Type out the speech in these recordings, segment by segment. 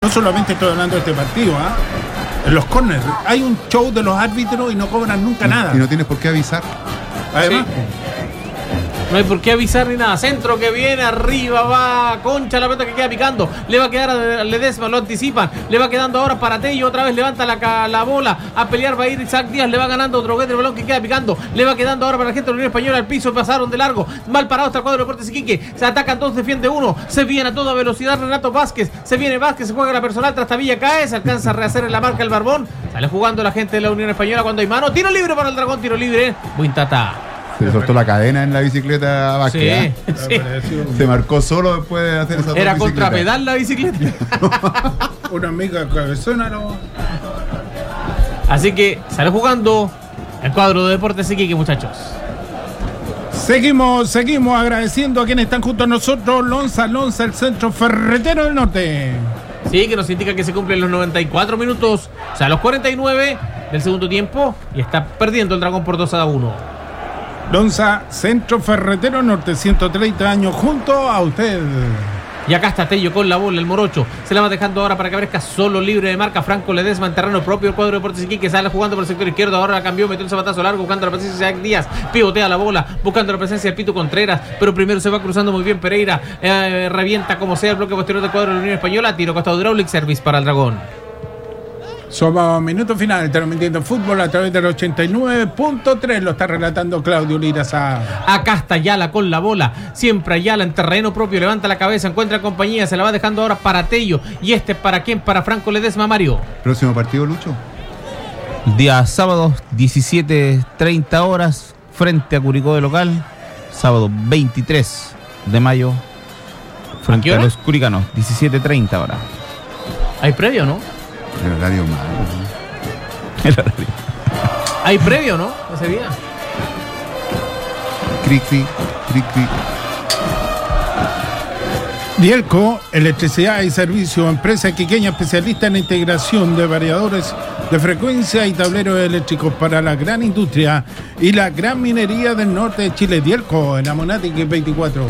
solamente estoy hablando de este partido, en los corners hay un show de los árbitros y no cobran nunca nada. Y no tienes por qué avisar. Además, no hay por qué avisar ni nada. Centro que viene, arriba va Concha, la pelota que queda picando. Le va a quedar a Ledesma, lo anticipan. Le va quedando ahora para Tello, otra vez levanta la bola. A pelear va a ir Isaac Díaz, le va ganando otro el balón que queda picando. Le va quedando ahora para la gente de la Unión Española al piso, pasaron de largo. Mal parado hasta el cuadro de Deportes Iquique. Se atacan dos, defiende uno. Se viene a toda velocidad Renato Vázquez. Se viene Vázquez, se juega la personal, Trastavilla cae, se alcanza a rehacer en la marca el Barbón. Sale jugando la gente de la Unión Española cuando hay mano. Tiro libre para el Dragón, tiro libre. Buintata. Se le soltó la cadena en la bicicleta a Vázquez. Sí. Se marcó solo después de hacer esa Era contrapedal la bicicleta. una amiga cabezona, no. Así que sale jugando el cuadro de Deportes Iquique, muchachos. Seguimos agradeciendo a quienes están junto a nosotros. Lonza, el Centro Ferretero del Norte. Sí, que nos indica que se cumplen los 94 minutos, o sea, los 49 del segundo tiempo, y está perdiendo el Dragón por 2-1. Lonza, Centro Ferretero Norte, 130 años junto a usted. Y acá está Tello con la bola, el morocho. Se la va dejando ahora para que aparezca solo libre de marca Franco Ledesma en terreno propio. El cuadro de Deportes Iquique sale jugando por el sector izquierdo. Ahora la cambió, metió el zapatazo largo, buscando la presencia de Isaac Díaz. Pivotea la bola, buscando la presencia de Pito Contreras. Pero primero se va cruzando muy bien Pereira. Revienta como sea el bloque posterior del cuadro de la Unión Española. Tiro costado hydraulic service para el Dragón. Somos minuto final, transmitiendo fútbol a través del 89.3. Lo está relatando Claudio Liraza. Acá está Ayala con la bola. Siempre Ayala en terreno propio. Levanta la cabeza, encuentra compañía. Se la va dejando ahora para Tello. ¿Y este para quién? Para Franco Ledesma, Mario. Próximo partido, Lucho. Día sábado, 17:30 horas, frente a Curicó de local. Sábado 23 de mayo, frente a los curicanos, 17:30 horas. ¿Hay previo, no? El horario malo. El horario. ¿Hay previo, no? Ese día. Cric. Dielco, electricidad y servicio, empresa iquiqueña especialista en integración de variadores de frecuencia y tableros eléctricos para la gran industria y la gran minería del norte de Chile. Dielco, en Amonátic 24.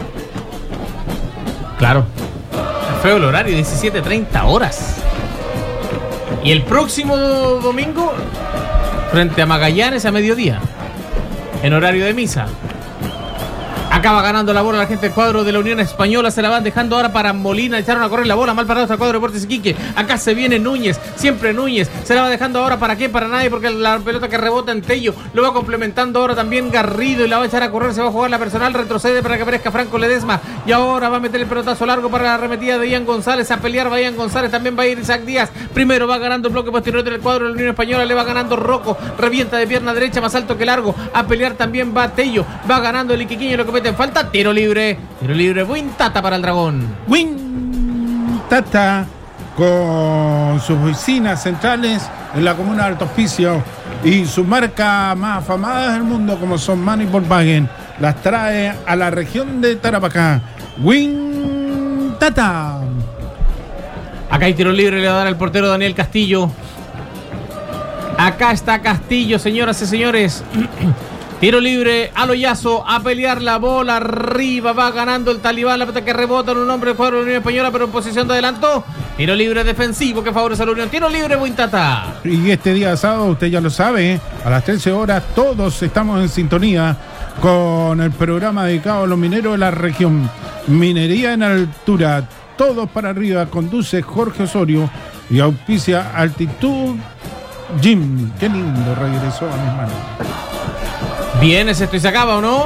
Claro. Feo el horario, 17:30 horas. Y el próximo domingo, frente a Magallanes a mediodía, en horario de misa. Acaba ganando la bola la gente del cuadro de la Unión Española. Se la van dejando ahora para Molina. Echaron a correr la bola. Mal parado hasta el cuadro de Deportes Iquique. Acá se viene Núñez. Siempre Núñez. Se la va dejando ahora para quién, para nadie. Porque la pelota que rebota en Tello. Lo va complementando ahora también Garrido. Y la va a echar a correr. Se va a jugar la personal. Retrocede para que aparezca Franco Ledesma. Y ahora va a meter el pelotazo largo para la arremetida de Ian González. A pelear va Ian González. También va a ir Isaac Díaz. Primero va ganando el bloque posterior del cuadro de la Unión Española. Le va ganando Rocco. Revienta de pierna derecha. Más alto que largo. A pelear también va Tello. Va ganando el iquiqueño. Lo que mete en falta. Tiro libre. Buintata para el Dragón. Buintata con sus oficinas centrales en la comuna de Alto Hospicio y sus marcas más afamadas del mundo como son MAN y Volkswagen. Las trae a la región de Tarapacá. Buintata. Acá hay tiro libre. Le va a dar el portero Daniel Castillo. Acá está Castillo, señoras y señores. Tiro libre, a Loyazo, a pelear la bola arriba, va ganando el Talibán, la pelota que rebota en un hombre del cuadro de la Unión Española, pero en posición de adelanto. Tiro libre defensivo que favorece a la Unión. Tiro libre, Buintata. Y este día sábado, usted ya lo sabe, a las 13 horas todos estamos en sintonía con el programa dedicado a los mineros de la región. Minería en altura, todos para arriba, conduce Jorge Osorio y auspicia Altitud Gym. Qué lindo regresó a mis manos. Bien, ¿es esto y se acaba o no?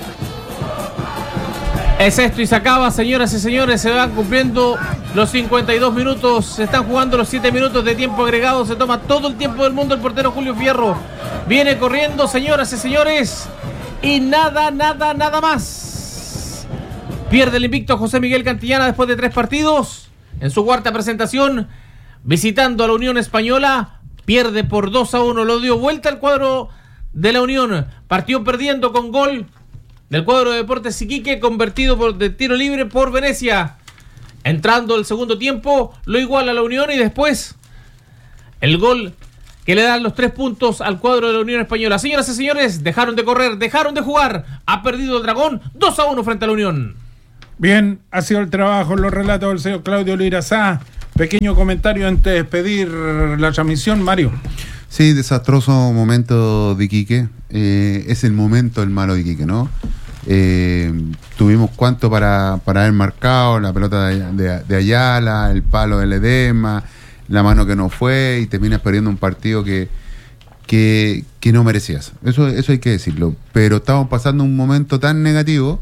Es esto y se acaba, señoras y señores. Se van cumpliendo los 52 minutos. Se están jugando los 7 minutos de tiempo agregado. Se toma todo el tiempo del mundo el portero Julio Fierro. Viene corriendo, señoras y señores. Y nada más. Pierde el invicto José Miguel Cantillana después de 3 partidos. En su cuarta presentación, visitando a la Unión Española. Pierde por 2-1. Lo dio vuelta al cuadro de la Unión. Partió perdiendo con gol del cuadro de Deportes Iquique, convertido de tiro libre por Venecia. Entrando el segundo tiempo, lo iguala la Unión y después el gol que le dan los 3 puntos al cuadro de la Unión Española. Señoras y señores, dejaron de correr, dejaron de jugar. Ha perdido el Dragón 2-1 frente a la Unión. Bien, ha sido el trabajo, los relatos del señor Claudio Lirazá. Pequeño comentario antes de despedir la transmisión, Mario. Sí, desastroso momento de Iquique. Es el momento el malo de Iquique, ¿no? Tuvimos cuánto para haber marcado, la pelota de Ayala, el palo de Ledesma, la mano que no fue, y terminas perdiendo un partido que no merecías. Eso hay que decirlo. Pero estamos pasando un momento tan negativo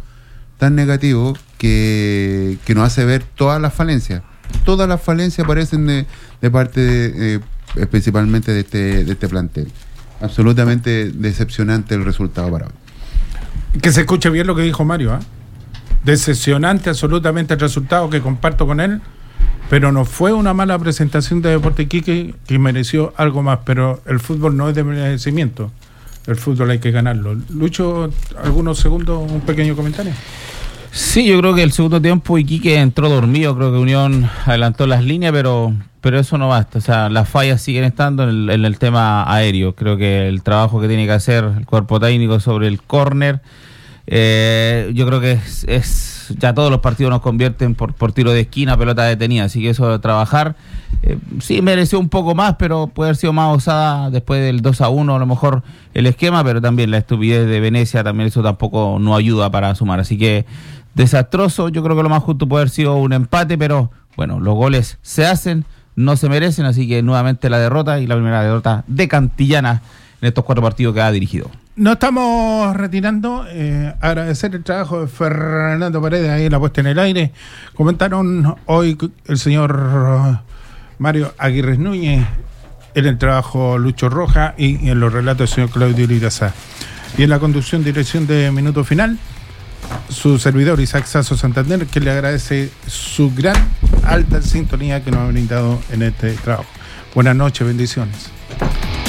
que nos hace ver todas las falencias. Todas las falencias aparecen de parte principalmente de este plantel. Absolutamente decepcionante el resultado para hoy. Que se escuche bien lo que dijo Mario, ¿eh? Decepcionante absolutamente el resultado, que comparto con él, pero no fue una mala presentación de Deportes Iquique, que mereció algo más, pero el fútbol no es de merecimiento, el fútbol hay que ganarlo. Lucho, algunos segundos, un pequeño comentario. Sí, yo creo que el segundo tiempo Iquique entró dormido, creo que Unión adelantó las líneas, pero eso no basta. O sea, las fallas siguen estando en el tema aéreo. Creo que el trabajo que tiene que hacer el cuerpo técnico sobre el córner, yo creo que es ya todos los partidos nos convierten por tiro de esquina, pelota detenida, así que eso de trabajar, sí mereció un poco más, pero puede haber sido más osada después del 2-1 a lo mejor el esquema, pero también la estupidez de Venecia, también eso tampoco no ayuda para sumar, así que desastroso. Yo creo que lo más justo puede haber sido un empate, pero bueno, los goles se hacen, no se merecen, así que nuevamente la derrota, y la primera derrota de Cantillana en estos 4 partidos que ha dirigido. Nos estamos retirando. Agradecer el trabajo de Fernando Paredes ahí en la puesta en el aire. Comentaron hoy el señor Mario Aguirre Núñez, en el trabajo Lucho Roja y en los relatos del señor Claudio Liraza. Y en la conducción, dirección de Minuto Final, su servidor Isaac Sasso Santander, que le agradece su gran alta sintonía que nos ha brindado en este trabajo. Buenas noches, bendiciones.